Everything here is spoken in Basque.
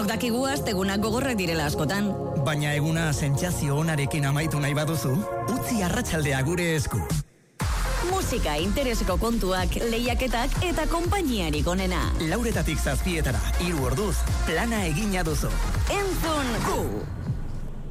Denok dakigu astegunak gogorrak direla askotan. Baina eguna sentsazio onarekin amaitu nahi baduzu, utzi arratsaldea gure esku. Musika, intereseko kontuak, lehiaketak eta konpainiarik onena. 4:00 7:00, 3 orduz, plana egina duzu. Entzun gu!